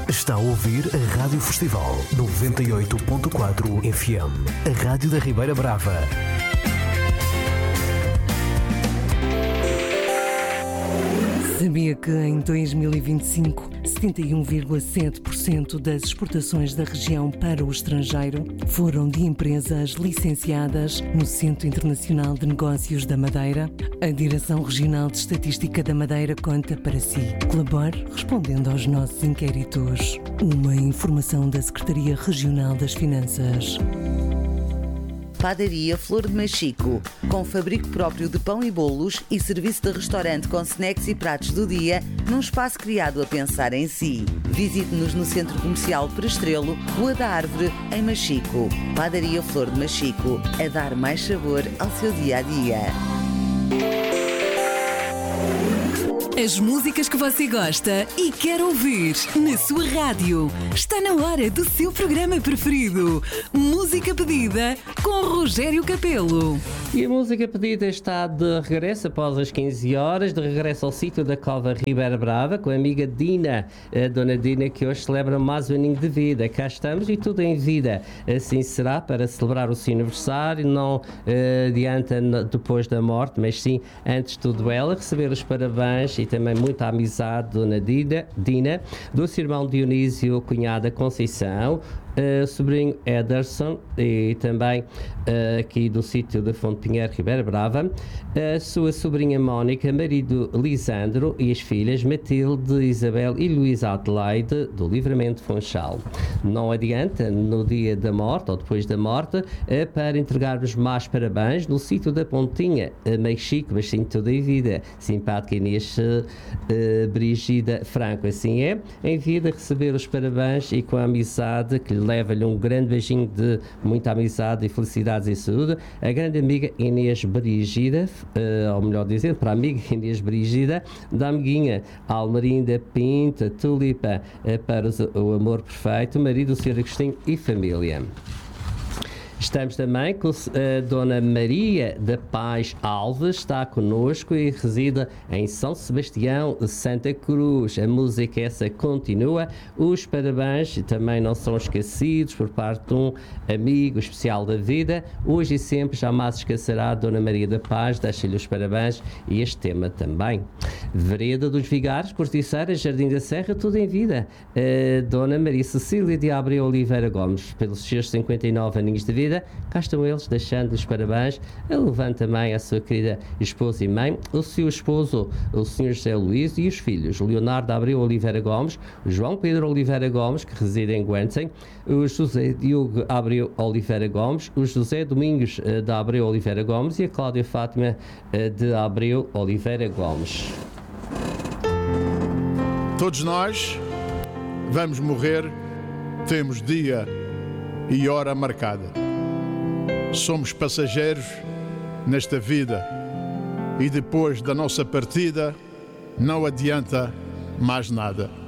Está a ouvir a Rádio Festival 98.4 FM, a Rádio da Ribeira Brava. Sabia que em 2025, 71,7% das exportações da região para o estrangeiro foram de empresas licenciadas no Centro Internacional de Negócios da Madeira? A Direção Regional de Estatística da Madeira conta para si. Colabore respondendo aos nossos inquéritos. Uma informação da Secretaria Regional das Finanças. Padaria Flor de Machico, com fabrico próprio de pão e bolos e serviço de restaurante com snacks e pratos do dia, num espaço criado a pensar em si. Visite-nos no Centro Comercial Perestrelo, Rua da Árvore, em Machico. Padaria Flor de Machico, a dar mais sabor ao seu dia-a-dia. As músicas que você gosta e quer ouvir na sua rádio. Está na hora do seu programa preferido. Música Pedida com Rogério Capelo. E a música pedida está de regresso após as 15 horas, de regresso ao sítio da Cova Ribeira Brava, com a amiga Dina, a dona Dina, que hoje celebra mais um aninho de vida. Cá estamos e tudo em vida. Assim será para celebrar o seu aniversário, não adianta depois da morte, mas sim antes de tudo ela, receber os parabéns e também muita amizade, dona Dina, do seu irmão Dionísio, cunhada Conceição, sobrinho Ederson e também aqui do sítio da Fonte Pinheiro, Ribeira Brava, a sua sobrinha Mónica, marido Lisandro e as filhas Matilde, Isabel e Luísa Adelaide, do Livramento Funchal. Não adianta no dia da morte ou depois da morte para entregarmos mais parabéns no sítio da Pontinha, meio chique, mas sim toda a vida, simpática Inês Brigida Franco, assim é, em vida receber os parabéns e com a amizade que lhe leva-lhe um grande beijinho de muita amizade e felicidades e saúde, a grande amiga Inês Brigida, ou melhor dizer, para a amiga Inês Brigida, da amiguinha Almerinda Pinta Tulipa, para o amor perfeito, marido, o Sr. Agostinho e família. Estamos também com a Dona Maria da Paz Alves, está connosco e reside em São Sebastião, Santa Cruz. A música essa continua. Os parabéns também não são esquecidos por parte de um amigo especial da vida. Hoje e sempre jamais esquecerá a Dona Maria da Paz, deixa-lhe os parabéns e este tema também. Vereda dos Vigares, Corticeira, Jardim da Serra, tudo em vida. A Dona Maria Cecília de Abreu Oliveira Gomes, pelos seus 59 aninhos de vida, cá estão eles deixando os parabéns, levando também a sua querida esposa e mãe, o seu esposo, o Sr. José Luís, e os filhos, Leonardo Abreu Oliveira Gomes, João Pedro Oliveira Gomes, que reside em Guantem, o José Diogo Abreu Oliveira Gomes, o José Domingos de Abreu Oliveira Gomes e a Cláudia Fátima de Abreu Oliveira Gomes. Todos nós vamos morrer, temos dia e hora marcada. Somos passageiros nesta vida e depois da nossa partida não adianta mais nada.